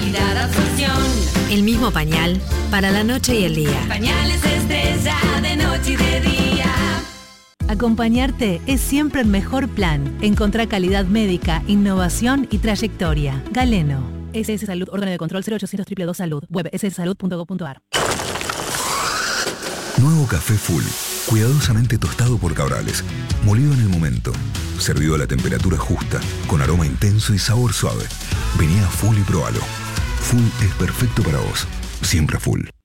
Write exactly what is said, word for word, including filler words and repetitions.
calidad, absorción. El mismo pañal para la noche y el día. Pañales Estrella de noche y de día. Acompañarte es siempre el mejor plan. Encontrá calidad médica, innovación y trayectoria. Galeno. S S Salud, órgano de control cero ochocientos dos dos dos Salud. Web ese ese salud punto gov punto a r. Nuevo café Full. Cuidadosamente tostado por Cabrales. Molido en el momento. Servido a la temperatura justa. Con aroma intenso y sabor suave. Vení a Full y probalo. Full es perfecto para vos. Siempre Full.